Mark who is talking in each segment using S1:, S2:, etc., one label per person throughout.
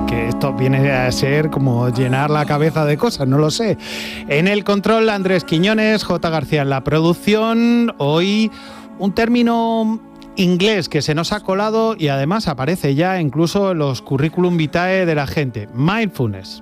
S1: que esto viene a ser como llenar la cabeza de cosas, no lo sé. En el control, Andrés Quiñones, J. García en la producción. Hoy un término inglés que se nos ha colado y además aparece ya incluso en los currículum vitae de la gente. Mindfulness.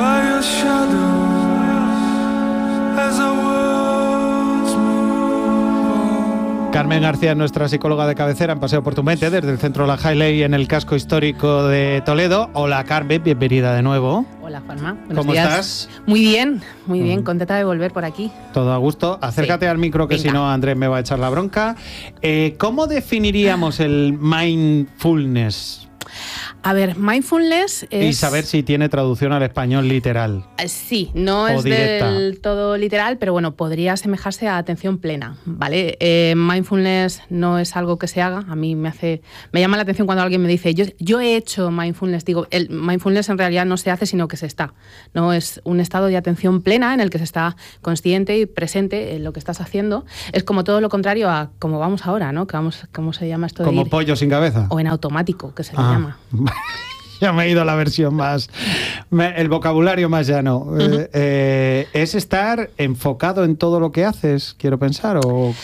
S1: Carmen García, nuestra psicóloga de cabecera en Paseo por tu Mente, desde el Centro La Hailey en el casco histórico de Toledo. Hola Carmen, bienvenida de nuevo.
S2: Hola Juanma, buenos
S1: ¿Cómo
S2: días.
S1: estás?
S2: Muy bien, contenta de volver por aquí.
S1: Todo a gusto. Acércate al micro que si no Andrés me va a echar la bronca. ¿Cómo definiríamos el mindfulness?
S2: A ver, mindfulness es...
S1: Y saber si tiene traducción al español literal.
S2: Sí, no es
S1: directa.
S2: del todo literal, pero bueno, podría asemejarse a atención plena, ¿vale? Mindfulness no es algo que se haga. A mí me llama la atención cuando alguien me dice, yo he hecho mindfulness. Digo, el mindfulness en realidad no se hace, sino que se está. No es un estado de atención plena en el que se está consciente y presente en lo que estás haciendo. Es como todo lo contrario a como vamos ahora, ¿no? ¿Cómo se llama esto?
S1: Como pollo sin cabeza.
S2: O en automático, que se le llama.
S1: Ya me he ido a la versión más... el vocabulario más llano. Uh-huh. ¿Es estar enfocado en todo lo que haces, quiero pensar,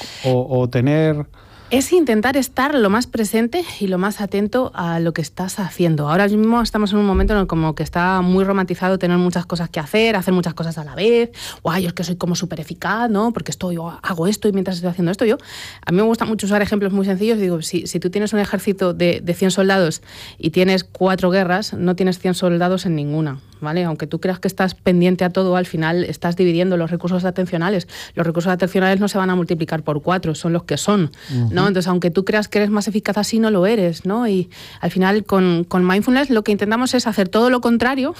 S1: o tener...?
S2: Es intentar estar lo más presente y lo más atento a lo que estás haciendo. Ahora mismo estamos en un momento en el como que está muy romantizado tener muchas cosas que hacer muchas cosas a la vez. Yo es que soy como súper eficaz, ¿no? Porque yo hago esto y mientras estoy haciendo esto a mí me gusta mucho usar ejemplos muy sencillos. Digo, si tú tienes un ejército de 100 soldados y tienes 4 guerras, no tienes 100 soldados en ninguna, ¿vale? Aunque tú creas que estás pendiente a todo, al final estás dividiendo los recursos atencionales. Los recursos atencionales no se van a multiplicar por 4, son los que son, ¿no? Entonces, aunque tú creas que eres más eficaz así, no lo eres, ¿no? Y al final, con mindfulness, lo que intentamos es hacer todo lo contrario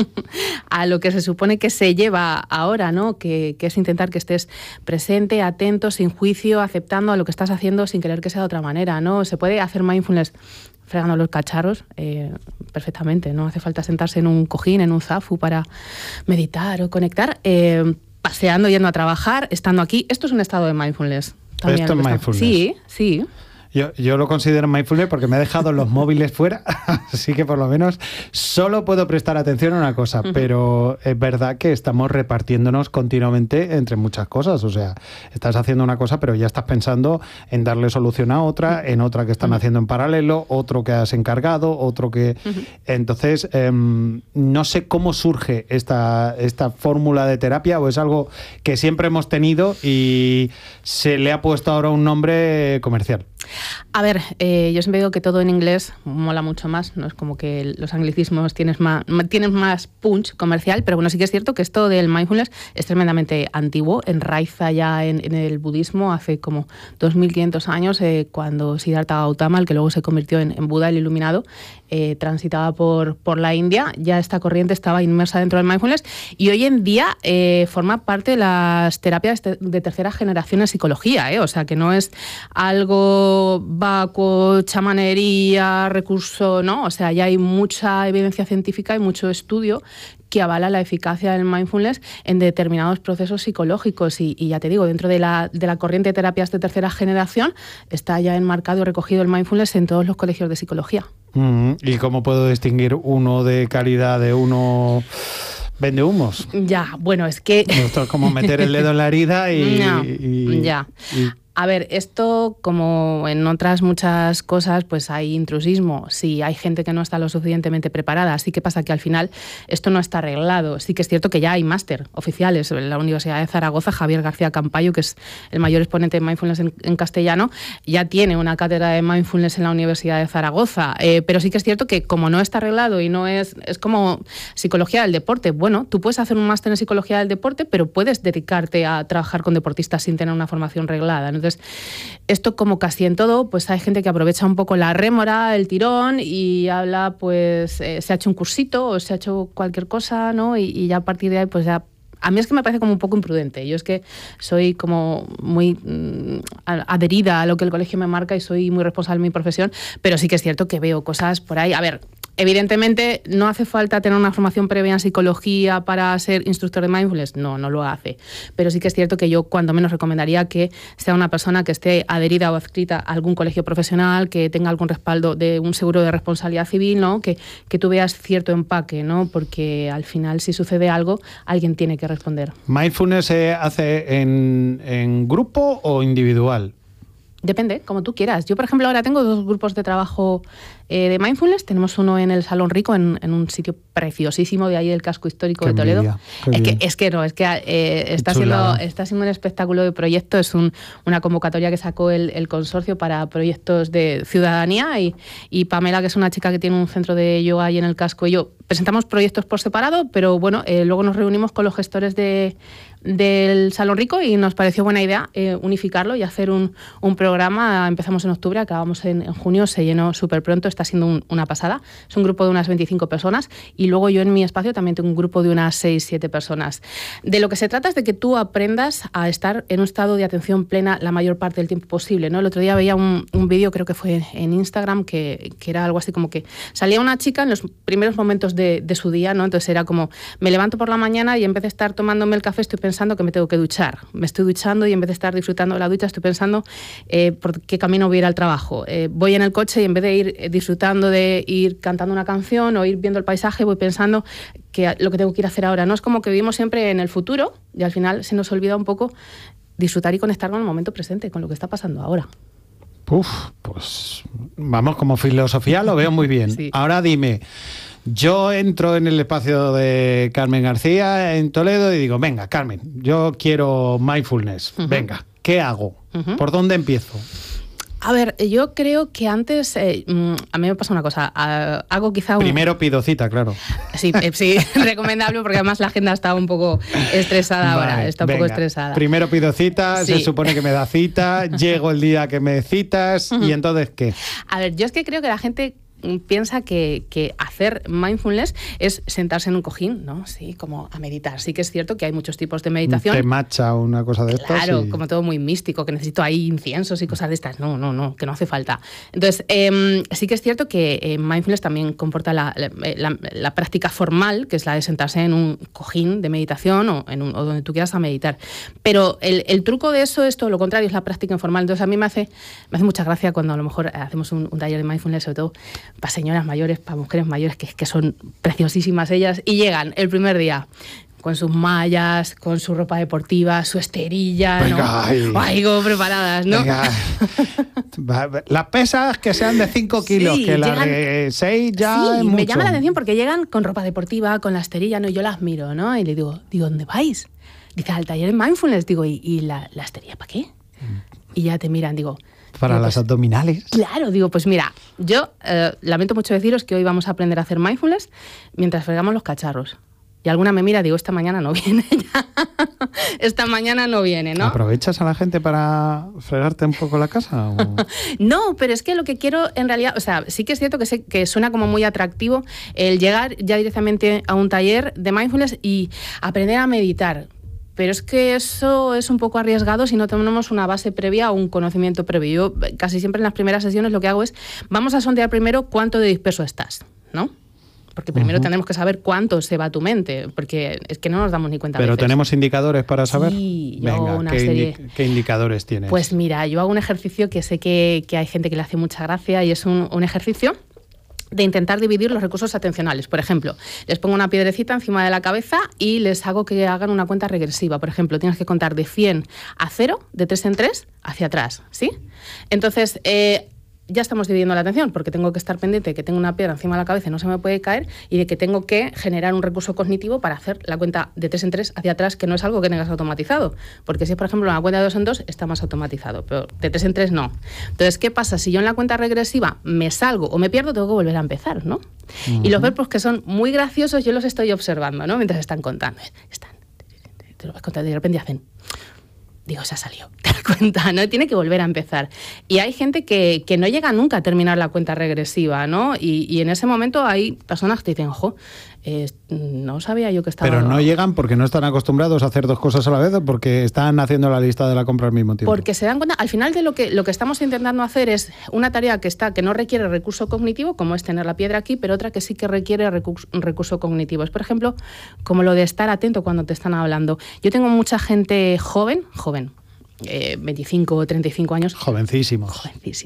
S2: a lo que se supone que se lleva ahora, ¿no? Que es intentar que estés presente, atento, sin juicio, aceptando a lo que estás haciendo sin querer que sea de otra manera, ¿no? Se puede hacer mindfulness fregando los cacharros perfectamente, no hace falta sentarse en un cojín, en un zafu para meditar o conectar, paseando, yendo a trabajar, estando aquí. Esto es un estado de mindfulness. También
S1: Esto es mindfulness.
S2: Sí.
S1: Yo lo considero mindfulness porque me he dejado los móviles fuera, así que por lo menos solo puedo prestar atención a una cosa, pero es verdad que estamos repartiéndonos continuamente entre muchas cosas, o sea, estás haciendo una cosa pero ya estás pensando en darle solución a otra, en otra que están haciendo en paralelo, otro que has encargado, otro que... Entonces, no sé cómo surge esta fórmula de terapia, o es algo que siempre hemos tenido y se le ha puesto ahora un nombre comercial.
S2: A ver, yo siempre digo que todo en inglés mola mucho más, no es como que los anglicismos tienen más punch comercial, pero bueno, sí que es cierto que esto del mindfulness es tremendamente antiguo, enraiza ya en el budismo hace como 2500 años, cuando Siddhartha Gautama, el que luego se convirtió en Buda, el iluminado, transitaba por la India, ya esta corriente estaba inmersa dentro del mindfulness y hoy en día forma parte de las terapias de tercera generación en psicología, o sea que no es algo vacuo, chamanería, recurso, ¿no? O sea, ya hay mucha evidencia científica y mucho estudio que avala la eficacia del mindfulness en determinados procesos psicológicos y ya te digo, dentro de la corriente de terapias de tercera generación está ya enmarcado y recogido el mindfulness en todos los colegios de psicología.
S1: ¿Y cómo puedo distinguir uno de calidad de uno vende humos?
S2: Ya, bueno, es que...
S1: Esto es como meter el dedo en la herida y...
S2: A ver, esto, como en otras muchas cosas, pues hay intrusismo. Sí, hay gente que no está lo suficientemente preparada. Así que pasa que al final esto no está arreglado. Sí que es cierto que ya hay máster oficiales. En la Universidad de Zaragoza, Javier García Campayo, que es el mayor exponente de mindfulness en castellano, ya tiene una cátedra de mindfulness en la Universidad de Zaragoza. Pero sí que es cierto que como no está arreglado y no es como psicología del deporte. Bueno, tú puedes hacer un máster en psicología del deporte, pero puedes dedicarte a trabajar con deportistas sin tener una formación reglada. Entonces, esto, como casi en todo, pues hay gente que aprovecha un poco la rémora, el tirón y habla, pues se ha hecho un cursito o se ha hecho cualquier cosa, ¿no? Y ya a partir de ahí, pues ya... A mí es que me parece como un poco imprudente. Yo es que soy como muy adherida a lo que el colegio me marca y soy muy responsable de mi profesión, pero sí que es cierto que veo cosas por ahí. A ver, Evidentemente, no hace falta tener una formación previa en psicología para ser instructor de mindfulness. No lo hace. Pero sí que es cierto que yo, cuando menos, recomendaría que sea una persona que esté adherida o adscrita a algún colegio profesional, que tenga algún respaldo de un seguro de responsabilidad civil, ¿no? Que tú veas cierto empaque, ¿no? Porque al final, si sucede algo, alguien tiene que responder.
S1: ¿Mindfulness se hace en grupo o individual?
S2: Depende, como tú quieras. Yo, por ejemplo, ahora tengo 2 grupos de trabajo de mindfulness. Tenemos uno en el Salón Rico, en un sitio preciosísimo de ahí del casco histórico de Toledo. Está siendo un espectáculo de proyecto. Es una convocatoria que sacó el consorcio para proyectos de ciudadanía y Pamela, que es una chica que tiene un centro de yoga ahí en el casco, y yo presentamos proyectos por separado, pero bueno, luego nos reunimos con los gestores del Salón Rico y nos pareció buena idea unificarlo y hacer un programa. Empezamos en octubre, acabamos en junio, se llenó súper pronto, está siendo una pasada. Es un grupo de unas 25 personas y luego yo en mi espacio también tengo un grupo de unas 6-7 personas. De lo que se trata es de que tú aprendas a estar en un estado de atención plena la mayor parte del tiempo posible, ¿no? El otro día veía un vídeo, creo que fue en Instagram, que era algo así como que salía una chica en los primeros momentos de su día, ¿no? Entonces era como, me levanto por la mañana y en vez de estar tomándome el café estoy pensando que me tengo que duchar. Me estoy duchando y en vez de estar disfrutando de la ducha estoy pensando por qué camino voy a ir al trabajo. Voy en el coche y en vez de ir disfrutando de ir cantando una canción o ir viendo el paisaje, voy pensando que lo que tengo que ir a hacer ahora. No es como que vivimos siempre en el futuro y al final se nos olvida un poco disfrutar y conectar con el momento presente, con lo que está pasando ahora.
S1: Pues vamos, como filosofía lo veo muy bien. Sí. Ahora dime, yo entro en el espacio de Carmen García en Toledo y digo, venga, Carmen, yo quiero mindfulness. Venga, ¿qué hago? ¿Por dónde empiezo?
S2: A ver, yo creo que antes, a mí me pasa una cosa, hago quizá
S1: Primero pido cita, claro.
S2: Sí, recomendable, porque además la agenda está un poco estresada ahora, está un poco estresada.
S1: Primero pido cita, se supone que me da cita, llego el día que me citas, y entonces, ¿qué?
S2: A ver, yo es que creo que la gente piensa que hacer mindfulness es sentarse en un cojín, ¿no? Sí, como a meditar. Sí que es cierto que hay muchos tipos de meditación.
S1: ¿Te matcha una cosa de estas?
S2: Claro, como todo muy místico, que necesito ahí inciensos y cosas de estas. No, que no hace falta. Entonces, sí que es cierto que mindfulness también comporta la práctica formal, que es la de sentarse en un cojín de meditación o donde tú quieras a meditar. Pero el truco de eso es todo lo contrario, es la práctica informal. Entonces, a mí me hace mucha gracia cuando a lo mejor hacemos un taller de mindfulness, sobre todo para señoras mayores, para mujeres mayores, que son preciosísimas ellas, y llegan el primer día con sus mallas, con su ropa deportiva, su esterilla, venga, ¿no? Ay, como preparadas, ¿no? Venga.
S1: Las pesas que sean de 5 kilos, sí, que las de 6 ya es mucho.
S2: Me llama la atención porque llegan con ropa deportiva, con la esterilla, ¿no? Y yo las miro, ¿no? Y le digo, ¿dónde vais? Dice, al taller de mindfulness. Digo, ¿y la esterilla para qué? Y ya te miran, digo,
S1: para las abdominales.
S2: Claro, digo, pues mira, yo lamento mucho deciros que hoy vamos a aprender a hacer mindfulness mientras fregamos los cacharros. Y alguna me mira, digo, esta mañana no viene ya. Esta mañana no viene, ¿no?
S1: ¿Aprovechas a la gente para fregarte un poco la casa? ¿O?
S2: No, pero es que lo que quiero en realidad, o sea, sí que es cierto que suena como muy atractivo el llegar ya directamente a un taller de mindfulness y aprender a meditar. Pero es que eso es un poco arriesgado si no tenemos una base previa o un conocimiento previo. Yo casi siempre en las primeras sesiones lo que hago es, vamos a sondear primero cuánto de disperso estás, ¿no? Porque primero tenemos que saber cuánto se va tu mente, porque es que no nos damos ni cuenta.
S1: ¿Pero tenemos indicadores para saber?
S2: Sí,
S1: yo hago una serie. ¿Qué indicadores tienes?
S2: Pues mira, yo hago un ejercicio que sé que hay gente que le hace mucha gracia y es un ejercicio de intentar dividir los recursos atencionales. Por ejemplo, les pongo una piedrecita encima de la cabeza y les hago que hagan una cuenta regresiva. Por ejemplo, tienes que contar de 100 a 0, de 3 en 3, hacia atrás, ¿sí? Entonces, ya estamos dividiendo la atención, porque tengo que estar pendiente de que tengo una piedra encima de la cabeza y no se me puede caer, y de que tengo que generar un recurso cognitivo para hacer la cuenta de 3 en 3 hacia atrás, que no es algo que tengas automatizado. Porque si es, por ejemplo, una cuenta de 2 en 2, está más automatizado, pero de 3 en 3 no. Entonces, ¿qué pasa? Si yo en la cuenta regresiva me salgo o me pierdo, tengo que volver a empezar, ¿no? Y los verbos que son muy graciosos, yo los estoy observando, ¿no? Mientras están contando. Te lo vas contando y de repente hacen... Digo, se ha salido. Te das cuenta, ¿no? Tiene que volver a empezar. Y hay gente que no llega nunca a terminar la cuenta regresiva, ¿no? Y en ese momento hay personas que te dicen, ojo, no sabía yo que estaba...
S1: Pero no llegan porque no están acostumbrados a hacer dos cosas a la vez o porque están haciendo la lista de la compra al mismo tiempo.
S2: Porque se dan cuenta, al final de lo que estamos intentando hacer es una tarea que no requiere recurso cognitivo, como es tener la piedra aquí, pero otra que sí que requiere recurso cognitivo. Es, por ejemplo, como lo de estar atento cuando te están hablando. Yo tengo mucha gente joven, 25 o 35 años.
S1: Jovencísimos.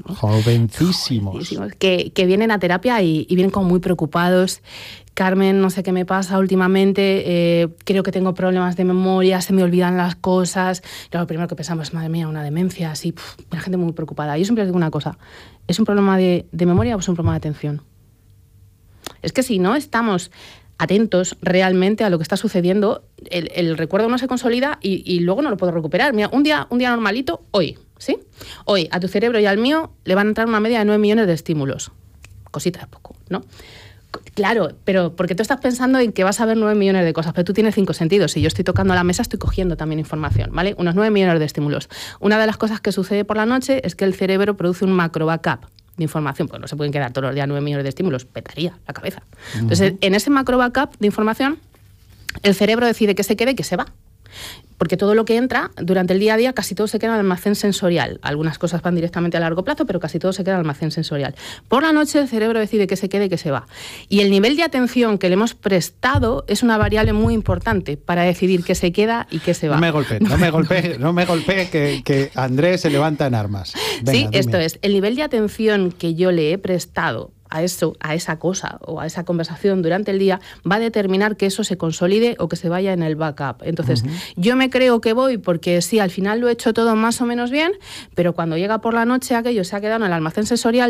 S2: Que vienen a terapia y vienen como muy preocupados. Carmen, no sé qué me pasa últimamente, creo que tengo problemas de memoria, se me olvidan las cosas. Lo primero que pensamos es, madre mía, una demencia, así, la gente muy preocupada. Yo siempre les digo una cosa, ¿es un problema de memoria o es un problema de atención? Es que si no estamos atentos realmente a lo que está sucediendo, el recuerdo no se consolida y luego no lo puedo recuperar. Mira, un día normalito, hoy, ¿sí? Hoy, a tu cerebro y al mío le van a entrar una media de 9 millones de estímulos. Cosita de poco, ¿no? Claro, pero porque tú estás pensando en que vas a ver 9 millones de cosas, pero tú tienes 5 sentidos. Si yo estoy tocando la mesa, estoy cogiendo también información, ¿vale? Unos 9 millones de estímulos. Una de las cosas que sucede por la noche es que el cerebro produce un macro backup de información, porque no se pueden quedar todos los días 9 millones de estímulos, petaría la cabeza. Entonces, en ese macro backup de información, el cerebro decide que se quede y que se va. Porque todo lo que entra durante el día a día, casi todo se queda en el almacén sensorial. Algunas cosas van directamente a largo plazo, pero casi todo se queda en el almacén sensorial. Por la noche el cerebro decide que se quede y que se va. Y el nivel de atención que le hemos prestado es una variable muy importante para decidir qué se queda y qué se va.
S1: No me golpee, que Andrés se levanta en armas. Venga,
S2: sí,
S1: dime.
S2: esto es, el nivel de atención que yo le he prestado a eso, a esa cosa o a esa conversación durante el día, va a determinar que eso se consolide o que se vaya en el backup. Entonces, yo me creo que voy porque sí, al final lo he hecho todo más o menos bien, pero cuando llega por la noche aquello se ha quedado en el almacén sensorial